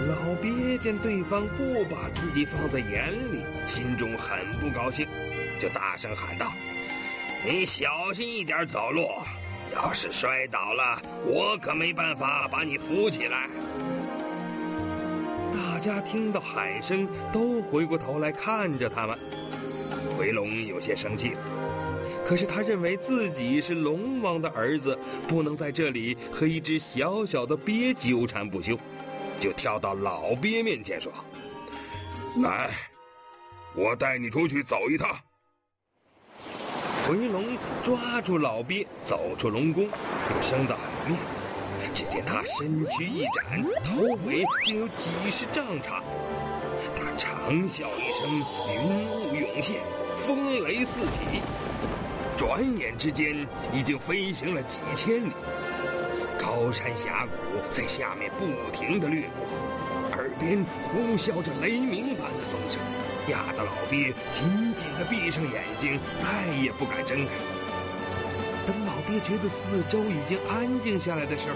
老鳖见对方不把自己放在眼里，心中很不高兴，就大声喊道：“你小心一点走路，要是摔倒了，我可没办法把你扶起来。”大家听到喊声，都回过头来看着他们。回龙有些生气了，可是他认为自己是龙王的儿子，不能在这里和一只小小的鳖纠缠不休，就跳到老鳖面前说：“来，我带你出去走一趟。”回龙抓住老鳖，走出龙宫，又升到海面。只见他身躯一展，头尾竟有几十丈长。他长啸一声，云雾涌现，风雷四起，转眼之间已经飞行了几千里。高山峡谷在下面不停地掠过，耳边呼啸着雷鸣般的风声，压得老鳖紧紧地闭上眼睛，再也不敢睁开。等老鳖觉得四周已经安静下来的时候，